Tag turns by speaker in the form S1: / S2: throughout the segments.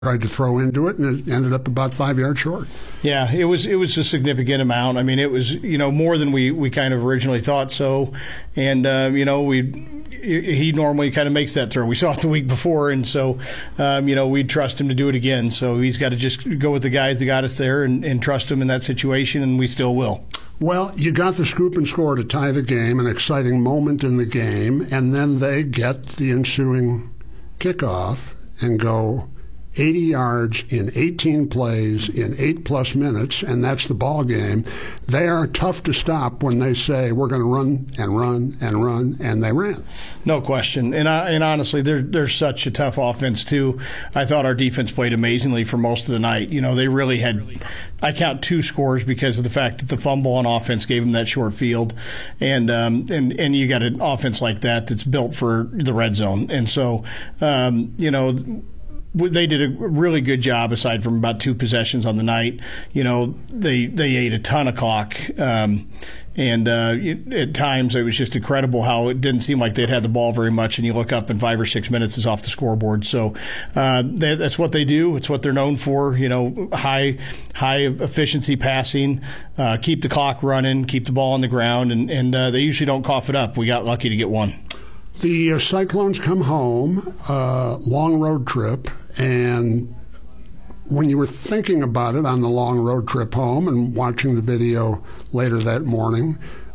S1: tried to throw into it, and it ended up about 5 yards short.
S2: Yeah, it was a significant amount. I mean, it was, more than we kind of originally thought so. And, he normally kind of makes that throw. We saw it the week before, and so, we'd trust him to do it again. So he's got to just go with the guys that got us there and trust him in that situation, and we still will.
S1: Well, you got the scoop and score to tie the game, an exciting moment in the game, and then they get the ensuing kickoff and go 80 yards in 18 plays in 8+ minutes, and that's the ball game. They are tough to stop when they say we're going to run and run and run, and they ran.
S2: No question. And honestly, they're such a tough offense too. I thought our defense played amazingly for most of the night. They really had, I count 2 scores because of the fact that the fumble on offense gave them that short field, and you got an offense like that that's built for the red zone, and so they did a really good job aside from about 2 possessions on the night. They ate a ton of clock. And at times it was just incredible how it didn't seem like they'd had the ball very much, and you look up and 5 or 6 minutes is off the scoreboard. So that's what they do. It's what they're known for. High efficiency passing, keep the clock running, keep the ball on the ground, and they usually don't cough it up. We got lucky to get one.
S1: The Cyclones come home, long road trip, and when you were thinking about it on the long road trip home and watching the video later that morning,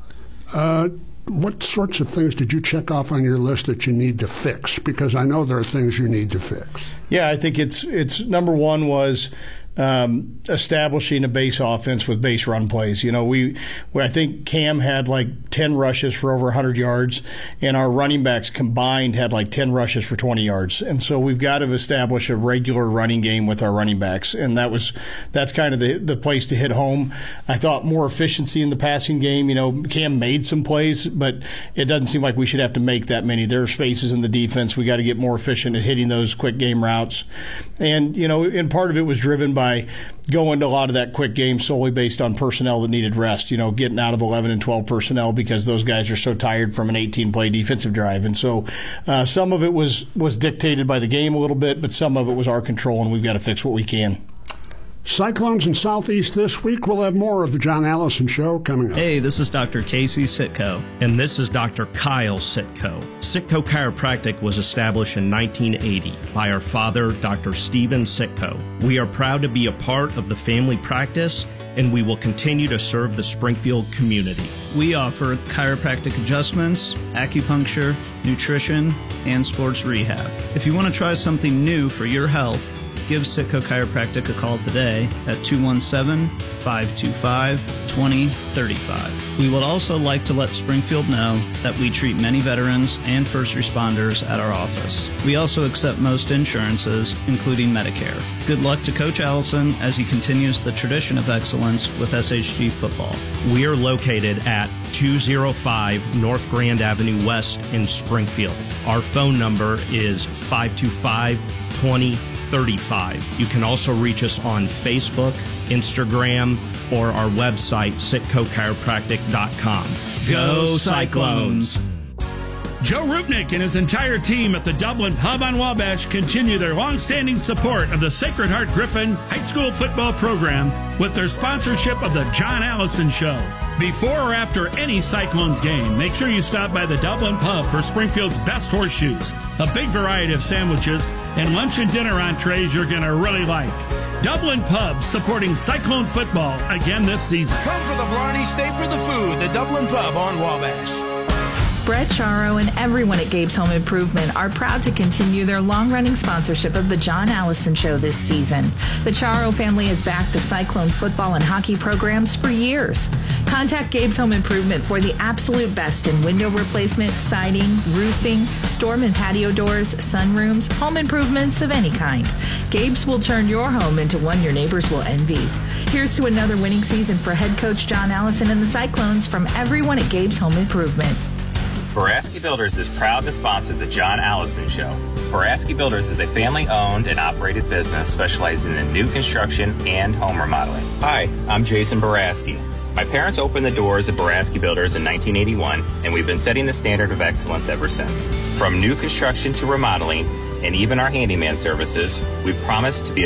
S1: what sorts of things did you check off on your list that you need to fix? Because I know there are things you need to fix.
S2: Yeah, I think it's number one was establishing a base offense with base run plays. I think Cam had like 10 rushes for over 100 yards, and our running backs combined had like 10 rushes for 20 yards. And so we've got to establish a regular running game with our running backs, and that's kind of the place to hit home. I thought more efficiency in the passing game. Cam made some plays, but it doesn't seem like we should have to make that many. There are spaces in the defense. We got to get more efficient at hitting those quick game routes. And, and part of it was driven by going to a lot of that quick game solely based on personnel that needed rest, getting out of 11 and 12 personnel because those guys are so tired from an 18-play defensive drive. And so some of it was dictated by the game a little bit, but some of it was our control, and we've got to fix what we can.
S1: Cyclones in Southeast this week. We'll have more of the John Allison Show coming up.
S3: Hey, this is Dr. Casey Sitko.
S4: And this is Dr. Kyle Sitko. Sitko Chiropractic was established in 1980 by our father, Dr. Stephen Sitko. We are proud to be a part of the family practice, and we will continue to serve the Springfield community.
S3: We offer chiropractic adjustments, acupuncture, nutrition, and sports rehab. If you want to try something new for your health, give Sitko Chiropractic a call today at 217-525-2035. We would also like to let Springfield know that we treat many veterans and first responders at our office. We also accept most insurances, including Medicare. Good luck to Coach Allison as he continues the tradition of excellence with SHG football.
S4: We are located at 205 North Grand Avenue West in Springfield. Our phone number is 525-2035. You can also reach us on Facebook, Instagram, or our website, sitkochiropractic.com.
S3: Go Cyclones!
S5: Joe Rupnick and his entire team at the Dublin Pub on Wabash continue their long-standing support of the Sacred Heart Griffin High School football program with their sponsorship of the John Allison Show. Before or after any Cyclones game, make sure you stop by the Dublin Pub for Springfield's best horseshoes, a big variety of sandwiches, and lunch and dinner entrees you're going to really like. Dublin Pub supporting Cyclone football again this season.
S6: Come for the Blarney, stay for the food. The Dublin Pub on Wabash.
S7: Brett Charo and everyone at Gabe's Home Improvement are proud to continue their long-running sponsorship of the John Allison Show this season. The Charo family has backed the Cyclone football and hockey programs for years. Contact Gabe's Home Improvement for the absolute best in window replacement, siding, roofing, storm and patio doors, sunrooms, home improvements of any kind. Gabe's will turn your home into one your neighbors will envy. Here's to another winning season for head coach John Allison and the Cyclones from everyone at Gabe's Home Improvement.
S8: Boraski Builders is proud to sponsor the John Allison Show. Boraski Builders is a family-owned and operated business specializing in new construction and home remodeling. Hi, I'm Jason Boraski. My parents opened the doors of Boraski Builders in 1981, and we've been setting the standard of excellence ever since. From new construction to remodeling, and even our handyman services, we promise to be